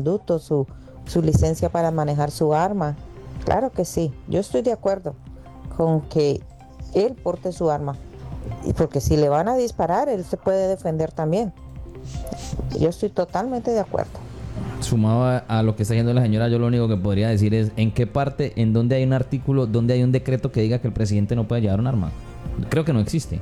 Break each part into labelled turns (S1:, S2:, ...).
S1: salvoconducto, su licencia para manejar su arma. Claro que sí, yo estoy de acuerdo con que él porte su arma. Y porque si le van a disparar, él se puede defender también. Yo estoy totalmente de acuerdo.
S2: Sumado a lo que está diciendo la señora, yo lo único que podría decir es en qué parte, en dónde hay un artículo, dónde hay un decreto que diga que el presidente no puede llevar un arma. Creo que no existe.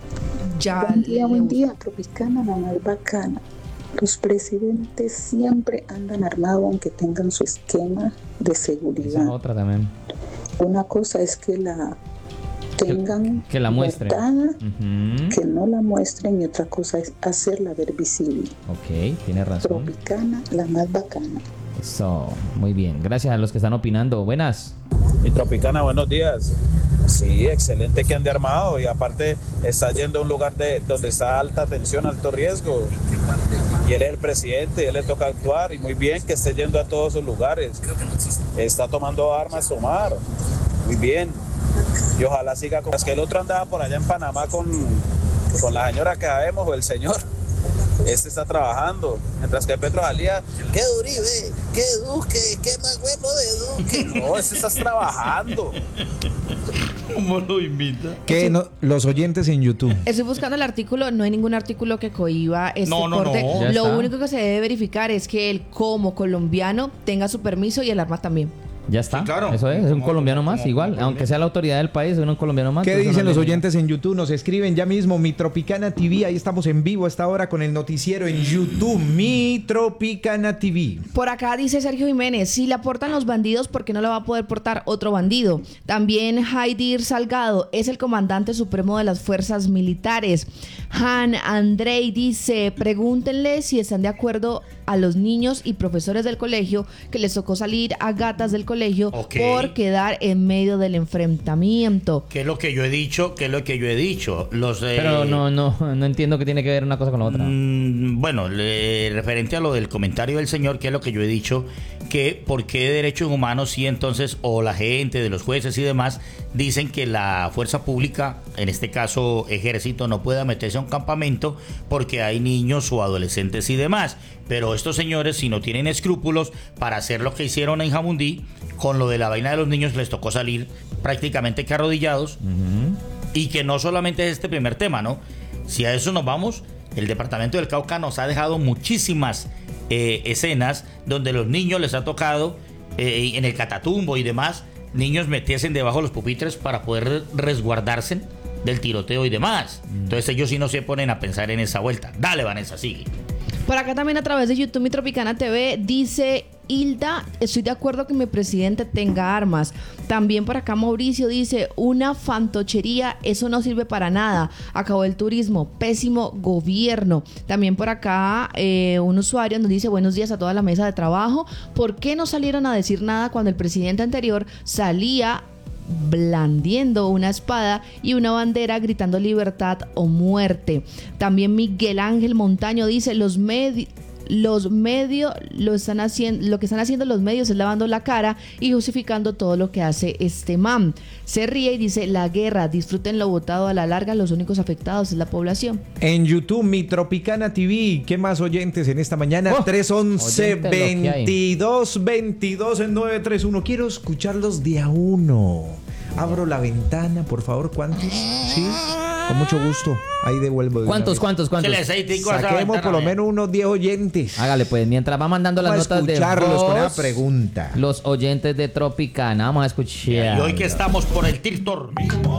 S3: Buen día, Tropicana, la más bacana. Los presidentes siempre andan armados aunque tengan su esquema de seguridad.
S2: Esa otra también.
S3: Una cosa es que la tengan
S2: que la muestren,
S3: que no la muestren, y otra cosa es hacerla ver visible.
S2: Ok, tiene razón.
S3: Tropicana, la más bacana.
S2: Eso, muy bien. Gracias a los que están opinando. Buenas.
S4: Mi Tropicana, buenos días. Sí, excelente que ande armado, y aparte está yendo a un lugar donde está alta tensión, alto riesgo, y él es el presidente, y él le toca actuar, y muy bien que esté yendo a todos esos lugares. Está tomando armas, muy bien, y ojalá siga con... Es que el otro andaba por allá en Panamá con la señora que sabemos, o el señor. Este está trabajando, mientras que Petro salía, ¿qué Uribe? ¿Qué Duque? ¿Qué más huevo de Duque? No, este está trabajando.
S5: ¿Cómo lo invita?
S6: ¿Qué? No, los oyentes en YouTube.
S7: Estoy buscando el artículo, no hay ningún artículo que cohiba este porte.
S5: No.
S7: Lo único que se debe verificar es que él, como colombiano, tenga su permiso y el arma también.
S2: Ya está,
S5: Sí, claro.
S2: Eso es un colombiano más, igual, aunque sea la autoridad del país, es un colombiano más.
S6: ¿Qué dicen los oyentes en YouTube? Nos escriben ya mismo, Mi Tropicana TV, ahí estamos en vivo a esta hora con el noticiero en YouTube, Mi Tropicana TV.
S7: Por acá dice Sergio Jiménez, si la portan los bandidos, ¿por qué no la va a poder portar otro bandido? También Haidir Salgado es el comandante supremo de las fuerzas militares. Han Andrei dice, pregúntenle si están de acuerdo a los niños y profesores del colegio que les tocó salir a gatas del colegio por quedar en medio del enfrentamiento.
S5: ¿Qué es lo que yo he dicho?
S2: Pero no entiendo qué tiene que ver una cosa con la otra.
S5: Bueno, referente a lo del comentario del señor, ¿qué es lo que yo he dicho? Que por qué derechos humanos sí, entonces, o la gente de los jueces y demás dicen que la fuerza pública, en este caso ejército, no pueda meterse a un campamento porque hay niños o adolescentes y demás. Pero estos señores, si no tienen escrúpulos para hacer lo que hicieron en Jamundí, con lo de la vaina de los niños les tocó salir prácticamente que arrodillados. Y que no solamente es este primer tema, ¿no? Si a eso nos vamos, el departamento del Cauca nos ha dejado muchísimas escenas donde los niños les ha tocado, en el Catatumbo y demás, niños metiesen debajo de los pupitres para poder resguardarse del tiroteo y demás. Entonces ellos sí no se ponen a pensar en esa vuelta. Dale, Vanessa, sigue.
S7: Por acá también a través de YouTube, Mi Tropicana TV, dice Hilda, estoy de acuerdo que mi presidente tenga armas. También por acá Mauricio dice, una fantochería, eso no sirve para nada. Acabó el turismo, pésimo gobierno. También por acá un usuario nos dice, buenos días a toda la mesa de trabajo. ¿Por qué no salieron a decir nada cuando el presidente anterior salía blandiendo una espada y una bandera gritando libertad o muerte? También Miguel Ángel Montaño dice, los medios lo están haciendo, lo que están haciendo los medios es lavando la cara y justificando todo lo que hace este man. Se ríe y dice, la guerra, disfruten lo votado, a la larga los únicos afectados es la población.
S6: En YouTube, Mi Tropicana TV, ¿qué más oyentes en esta mañana? 311-2222 en 931. Quiero escucharlos de a uno. Abro la ventana, por favor, ¿cuántos? Sí, con mucho gusto. Ahí devuelvo.
S2: ¿Cuántos?
S6: Saquemos por lo menos unos 10 oyentes.
S2: Hágale pues, mientras va mandando las notas de
S6: escucharlos
S2: voz,
S6: con la pregunta.
S2: los oyentes de Tropicana, vamos a escuchar.
S5: Y hoy que estamos por el TikTok.